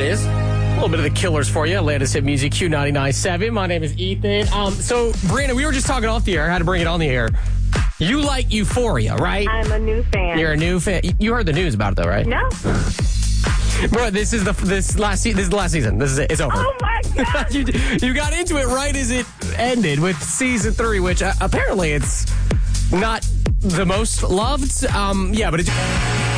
is. A little bit of the Killers for you. Latest hit music, Q99.7. My name is Ethan. So, Brandon, we were just talking off the air. I had to bring it on the air. You like Euphoria, right? I'm a new fan. You're a new fan. You heard the news about it, though, right? No. Bro, this is the last season. This is it. It's over. Oh, my God. you got into it right as it ended with season 3, which apparently it's not the most loved. But it's...